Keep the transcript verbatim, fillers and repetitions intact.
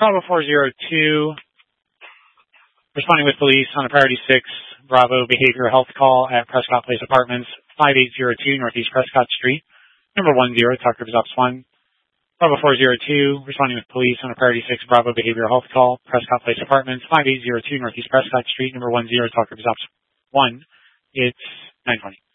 Bravo four zero two, responding with police on a priority six Bravo behavioral health call at Prescott Place Apartments, five eight zero two Northeast Prescott Street, number one zero, talk to Ops one. Bravo four zero two, responding with police on a priority six Bravo behavioral health call, Prescott Place Apartments, five eight zero two Northeast Prescott Street, number one zero, talk to Ops one. It's nine twenty.